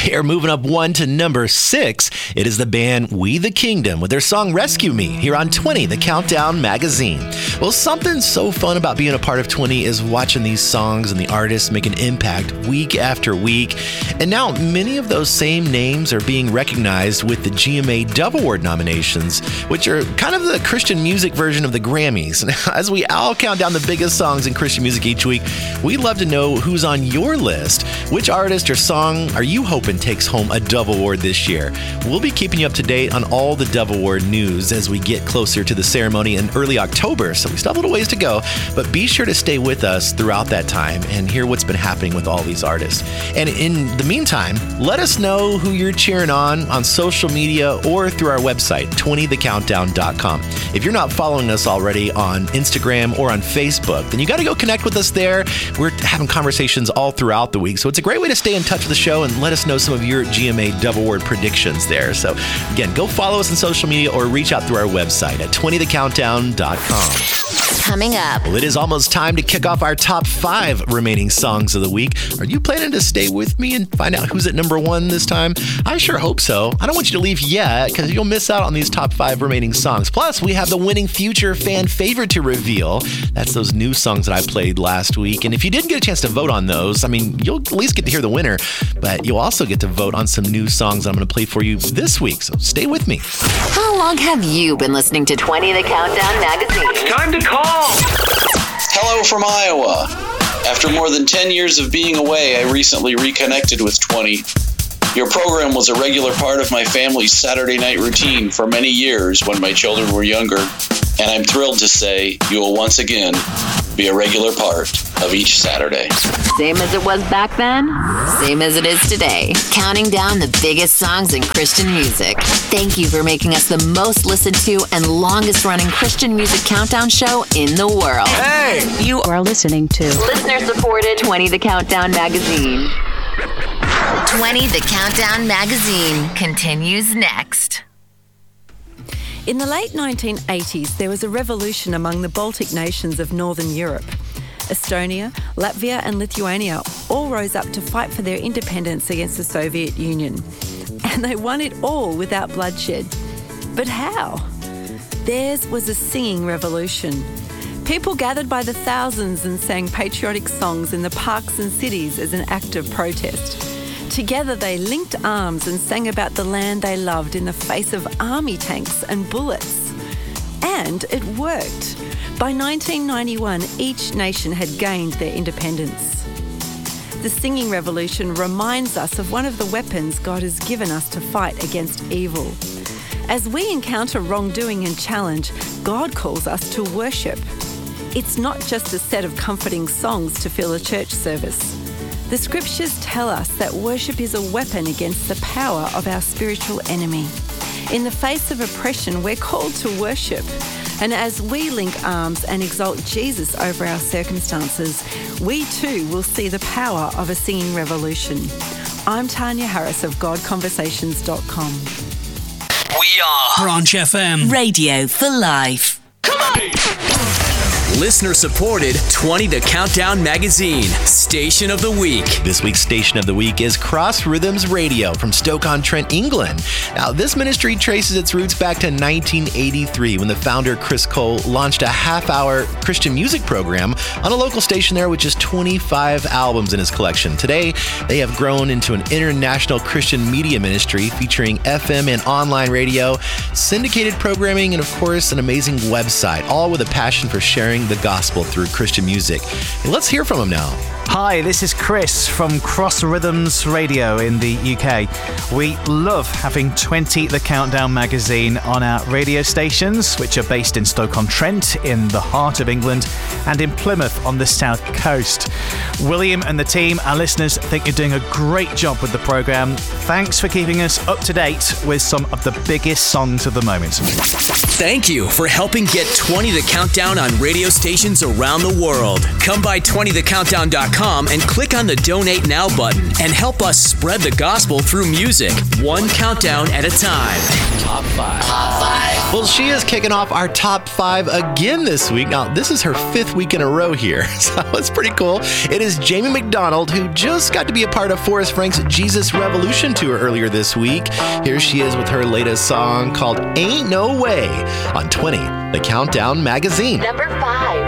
They are moving up one to number 6. It is the band We the Kingdom with their song Rescue Me here on 20, the Countdown Magazine. Well, something so fun about being a part of 20 is watching these songs and the artists make an impact week after week. And now many of those same names are being recognized with the GMA Dove Award nominations, which are kind of the Christian music version of the Grammys. As we all count down the biggest songs in Christian music each week, we'd love to know who's on your list. Which artist or song are you hoping takes home a Dove Award this year? We'll be keeping you up to date on all the Dove Award news as we get closer to the ceremony in early October, so we still have a little ways to go, but be sure to stay with us throughout that time and hear what's been happening with all these artists. And in the meantime, let us know who you're cheering on social media or through our website, 20thecountdown.com. If you're not following us already on Instagram or on Facebook, then you got to go connect with us there. We're having conversations all throughout the week, so it's a great way to stay in touch with the show and let us know some of your GMA Dove Award predictions there. So again, go follow us on social media or reach out through our website at 20thecountdown.com. Coming up. Well, it is almost time to kick off our top 5 remaining songs of the week. Are you planning to stay with me and find out who's at number 1 this time? I sure hope so. I don't want you to leave yet because you'll miss out on these top 5 remaining songs. Plus, we have the winning future fan favorite to reveal. That's those new songs that I played last week. And if you didn't get a chance to vote on those, I mean, you'll at least get to hear the winner, but you'll also get to vote on some new songs I'm going to play for you this week. So stay with me. How long have you been listening to 20 The Countdown Magazine? It's time to call! Hello from Iowa. After more than 10 years of being away, I recently reconnected with 20. Your program was a regular part of my family's Saturday night routine for many years when my children were younger, and I'm thrilled to say you will once again be a regular part of each Saturday. Same as it was back then, same as it is today. Counting down the biggest songs in Christian music. Thank you for making us the most listened to and longest running Christian music countdown show in the world. Hey! You are listening to Listener supported 20 The Countdown Magazine. 20 The Countdown Magazine continues next. In the late 1980s, there was a revolution among the Baltic nations of Northern Europe. Estonia, Latvia and Lithuania all rose up to fight for their independence against the Soviet Union. And they won it all without bloodshed. But how? Theirs was a singing revolution. People gathered by the thousands and sang patriotic songs in the parks and cities as an act of protest. Together they linked arms and sang about the land they loved in the face of army tanks and bullets. And it worked. By 1991, each nation had gained their independence. The singing revolution reminds us of one of the weapons God has given us to fight against evil. As we encounter wrongdoing and challenge, God calls us to worship. It's not just a set of comforting songs to fill a church service. The scriptures tell us that worship is a weapon against the power of our spiritual enemy. In the face of oppression, we're called to worship. And as we link arms and exalt Jesus over our circumstances, we too will see the power of a singing revolution. I'm Tanya Harris of GodConversations.com. We are Branch FM. Radio for Life. Come on! Listener supported 20 The Countdown Magazine. Station of the Week. This week's Station of the Week is Cross Rhythms Radio from Stoke-on-Trent, England. Now, this ministry traces its roots back to 1983 when the founder, Chris Cole, launched a half-hour Christian music program on a local station there with just 25 albums in his collection. Today, they have grown into an international Christian media ministry featuring FM and online radio, syndicated programming, and of course, an amazing website, all with a passion for sharing the gospel through Christian music. And let's hear from him now. Hi, this is Chris from Cross Rhythms Radio in the UK. We love having 20 The Countdown magazine on our radio stations, which are based in Stoke-on-Trent in the heart of England and in Plymouth on the south coast. William and the team, our listeners, think you're doing a great job with the programme. Thanks for keeping us up to date with some of the biggest songs of the moment. Thank you for helping get 20 The Countdown on radio stations around the world. Come by 20thecountdown.com JamieMcDonald.com and click on the Donate Now button and help us spread the gospel through music, one countdown at a time. Top 5. Well, she is kicking off our top 5 again this week. Now, this is her 5th week in a row here, so it's pretty cool. It is Jamie McDonald, who just got to be a part of Forrest Frank's Jesus Revolution tour earlier this week. Here she is with her latest song called Ain't No Way on 20, the Countdown Magazine. Number 5.